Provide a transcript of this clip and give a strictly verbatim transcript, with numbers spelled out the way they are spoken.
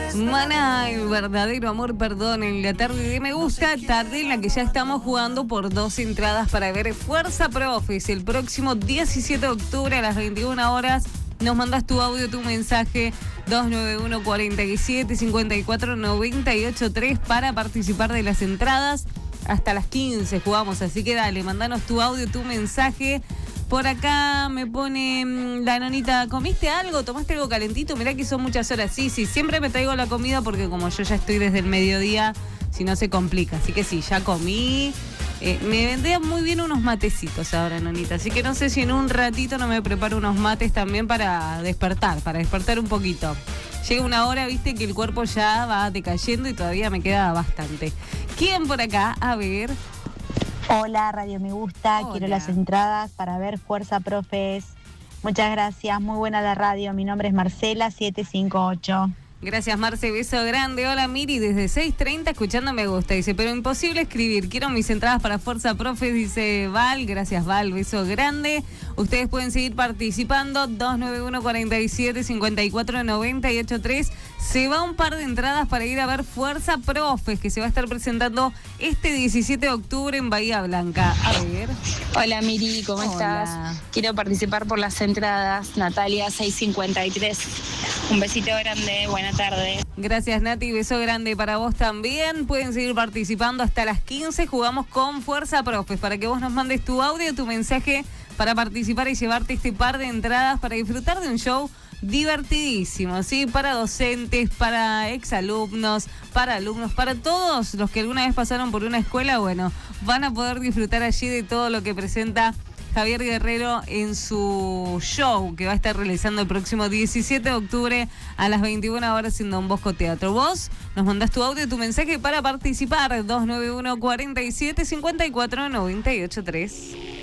Maná, el verdadero amor, perdón, en la tarde de Me Gusta, tarde en la que ya estamos jugando por dos entradas para ver Fuerza Profes el próximo diecisiete de octubre a las veintiuna horas. Nos mandas tu audio, tu mensaje dos nueve uno, cuatro siete, cinco cuatro, nueve ocho tres para participar de las entradas. Hasta las quince jugamos, así que dale, mandanos tu audio, tu mensaje. Por acá me pone mmm, la nonita, ¿comiste algo? ¿Tomaste algo calentito? Mirá que son muchas horas. Sí, sí, siempre me traigo la comida porque como yo ya estoy desde el mediodía, si no se complica. Así que sí, ya comí. Eh, me vendrían muy bien unos matecitos ahora, nonita. Así que no sé si en un ratito no me preparo unos mates también para despertar, para despertar un poquito. Llega una hora, viste, que el cuerpo ya va decayendo y todavía me queda bastante. ¿Quién por acá? A ver... Hola, Radio Me Gusta, Hola. Quiero las entradas para ver Fuerza Profes. Muchas gracias, muy buena la radio. Mi nombre es Marcela siete cinco ocho. Gracias, Marce, beso grande. Hola, Miri, desde seis treinta escuchando Me Gusta. Dice, pero imposible escribir. Quiero mis entradas para Fuerza Profes, dice Val. Gracias, Val, beso grande. Ustedes pueden seguir participando. dos nueve uno, cuatro siete, cinco cuatro, nueve ocho tres. Se va un par de entradas para ir a ver Fuerza Profes, que se va a estar presentando este diecisiete de octubre en Bahía Blanca. A ver. Hola, Miri, ¿cómo Hola. estás? Quiero participar por las entradas. Natalia seiscientos cincuenta y tres. Un besito grande, buena tarde. Gracias, Nati, beso grande para vos también. Pueden seguir participando hasta las quince. Jugamos con Fuerza Profes para que vos nos mandes tu audio, tu mensaje para participar y llevarte este par de entradas para disfrutar de un show divertidísimo, ¿sí? Para docentes, para exalumnos, para alumnos, para todos los que alguna vez pasaron por una escuela, bueno, van a poder disfrutar allí de todo lo que presenta Javier Guerrero en su show que va a estar realizando el próximo diecisiete de octubre a las veintiuna horas en Don Bosco Teatro. Vos nos mandás tu audio, tu mensaje para participar. dos nueve uno, cuatro siete, cinco cuatro, nueve ocho tres.